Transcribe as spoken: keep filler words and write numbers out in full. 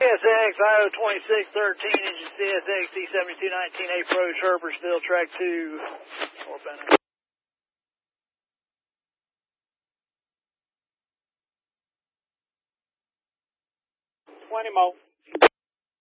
C S X I O twenty-six thirteen, engine C S X D seventy-two nineteen, approach Herbersville, track two, northbound. twenty more.